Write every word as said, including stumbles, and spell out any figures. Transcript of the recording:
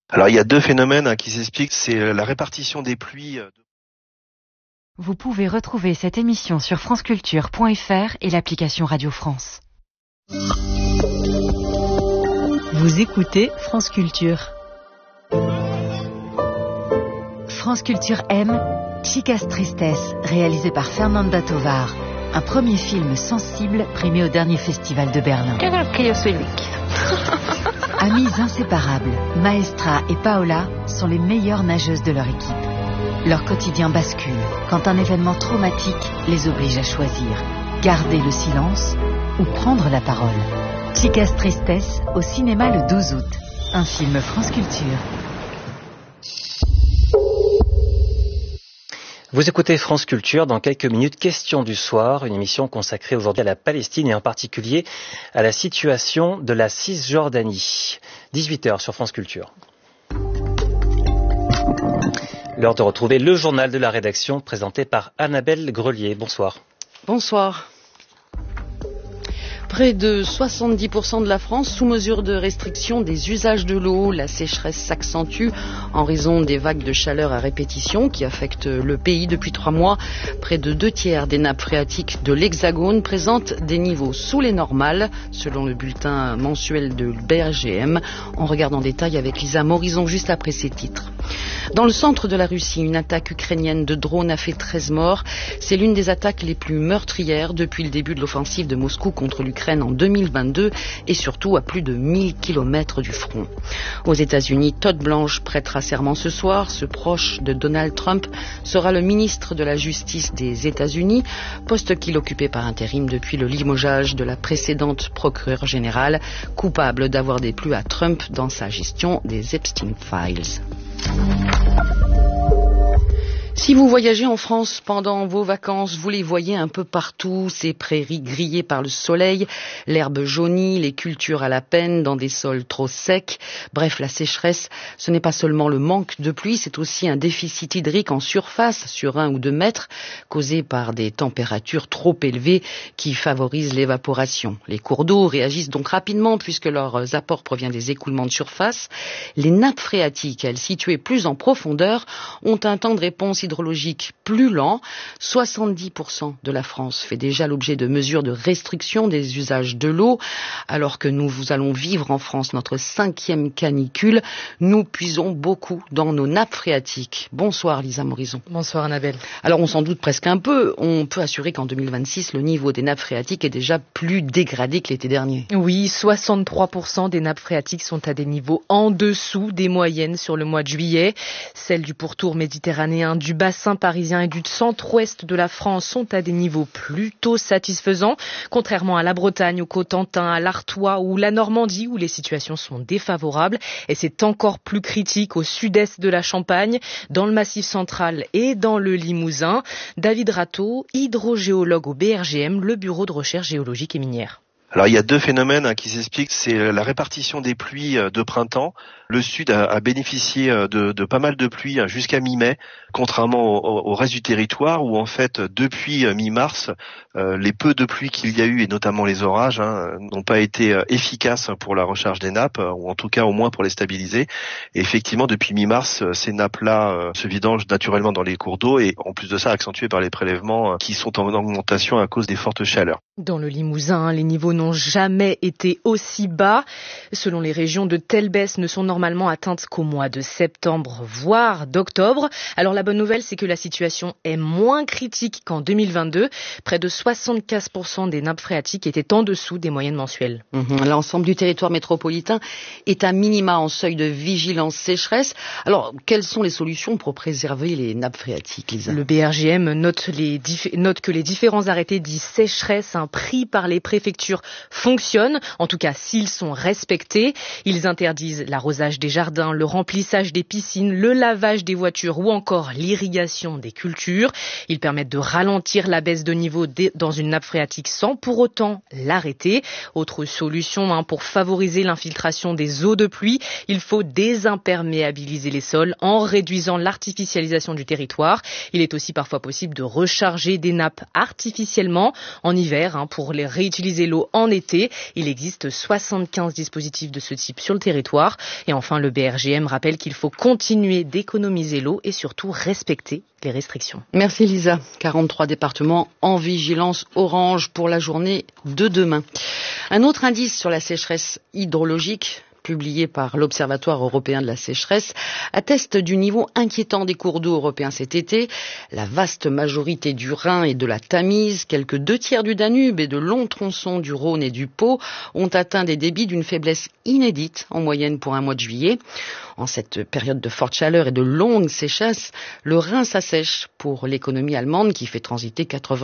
Alors il y a deux phénomènes hein, qui s'expliquent, c'est la répartition des pluies. Vous pouvez retrouver cette émission sur franceculture point f r et l'application Radio France. Vous écoutez France Culture. France Culture aime Chicas Tristes, réalisé par Fernanda Tovar. Un premier film sensible primé au dernier festival de Berlin. Amies inséparables, Maestra et Paola sont les meilleures nageuses de leur équipe. Leur quotidien bascule quand un événement traumatique les oblige à choisir. Garder le silence ou prendre la parole. Chicas Tristes au cinéma le douze août. Un film France Culture. Vous écoutez France Culture, dans quelques minutes, Question du soir, une émission consacrée aujourd'hui à la Palestine et en particulier à la situation de la Cisjordanie. dix-huit heures sur France Culture. L'heure de retrouver le journal de la rédaction présenté par Annabelle Grelier. Bonsoir. Bonsoir. Près de soixante-dix pour cent de la France sous mesure de restriction des usages de l'eau. La sécheresse s'accentue en raison des vagues de chaleur à répétition qui affectent le pays depuis trois mois. Près de deux tiers des nappes phréatiques de l'Hexagone présentent des niveaux sous les normales, selon le bulletin mensuel de B R G M. On regarde en détail avec Lisa Morison juste après ces titres. Dans le centre de la Russie, une attaque ukrainienne de drone a fait treize morts. C'est l'une des attaques les plus meurtrières depuis le début de l'offensive de Moscou contre l'Ukraine en deux mille vingt-deux et surtout à plus de mille kilomètres du front. Aux États-Unis, Todd Blanche prêtera serment ce soir. Ce proche de Donald Trump sera le ministre de la Justice des États-Unis, poste qu'il occupait par intérim depuis le limogeage de la précédente procureure générale, coupable d'avoir déplu à Trump dans sa gestion des Epstein Files. Si vous voyagez en France pendant vos vacances, vous les voyez un peu partout, ces prairies grillées par le soleil, l'herbe jaunie, les cultures à la peine dans des sols trop secs. Bref, la sécheresse, ce n'est pas seulement le manque de pluie, c'est aussi un déficit hydrique en surface sur un ou deux mètres, causé par des températures trop élevées qui favorisent l'évaporation. Les cours d'eau réagissent donc rapidement puisque leur apport provient des écoulements de surface. Les nappes phréatiques, elles situées plus en profondeur, ont un temps de réponse hydrologique plus lent. soixante-dix pour cent de la France fait déjà l'objet de mesures de restriction des usages de l'eau. Alors que nous vous allons vivre en France notre cinquième canicule, nous puisons beaucoup dans nos nappes phréatiques. Bonsoir Lisa Morison. Bonsoir Annabelle. Alors on s'en doute presque un peu. On peut assurer qu'en deux mille vingt-six, le niveau des nappes phréatiques est déjà plus dégradé que l'été dernier. Oui, soixante-trois pour cent des nappes phréatiques sont à des niveaux en dessous des moyennes sur le mois de juillet. Celles du pourtour méditerranéen, du bassin parisien et du centre-ouest de la France sont à des niveaux plutôt satisfaisants, contrairement à la Bretagne, au Cotentin, à l'Artois ou la Normandie où les situations sont défavorables. Et c'est encore plus critique au sud-est de la Champagne, dans le Massif central et dans le Limousin. David Rateau, hydrogéologue au B R G M, le bureau de recherche géologique et minière. Alors il y a deux phénomènes hein, qui s'expliquent, c'est la répartition des pluies de printemps. Le sud a, a bénéficié de, de pas mal de pluies hein, jusqu'à mi-mai, contrairement au, au reste du territoire où en fait depuis mi-mars, euh, les peu de pluie qu'il y a eu et notamment les orages hein, n'ont pas été efficaces pour la recharge des nappes ou en tout cas au moins pour les stabiliser. Et effectivement depuis mi-mars, ces nappes-là euh, se vidangent naturellement dans les cours d'eau et en plus de ça accentuées par les prélèvements euh, qui sont en augmentation à cause des fortes chaleurs. Dans le Limousin, les niveaux n'ont jamais été aussi bas. Selon les régions, de telles baisses ne sont normalement atteintes qu'au mois de septembre, voire d'octobre. Alors la bonne nouvelle, c'est que la situation est moins critique qu'en deux mille vingt-deux. Près de soixante-quinze pour cent des nappes phréatiques étaient en dessous des moyennes mensuelles. Mmh. L'ensemble du territoire métropolitain est à minima en seuil de vigilance sécheresse. Alors, quelles sont les solutions pour préserver les nappes phréatiques, Lisa ? Le B R G M note, les dif- note que les différents arrêtés dits sécheresse hein, pris par les préfectures fonctionnent, en tout cas s'ils sont respectés. Ils interdisent l'arrosage des jardins, le remplissage des piscines, le lavage des voitures ou encore l'irrigation des cultures. Ils permettent de ralentir la baisse de niveau dans une nappe phréatique sans pour autant l'arrêter. Autre solution hein, pour favoriser l'infiltration des eaux de pluie, il faut désimperméabiliser les sols en réduisant l'artificialisation du territoire. Il est aussi parfois possible de recharger des nappes artificiellement en hiver hein, pour les réutiliser l'eau en été. Il existe soixante-quinze dispositifs de ce type sur le territoire. Et enfin, le B R G M rappelle qu'il faut continuer d'économiser l'eau et surtout respecter les restrictions. Merci Lisa. quarante-trois départements en vigilance orange pour la journée de demain. Un autre indice sur la sécheresse hydrologique, publié par l'Observatoire européen de la sécheresse, atteste du niveau inquiétant des cours d'eau européens cet été. La vaste majorité du Rhin et de la Tamise, quelques deux tiers du Danube et de longs tronçons du Rhône et du Pô ont atteint des débits d'une faiblesse inédite en moyenne pour un mois de juillet. En cette période de forte chaleur et de longue sécheresse, le Rhin s'assèche pour l'économie allemande qui fait transiter quatre-vingts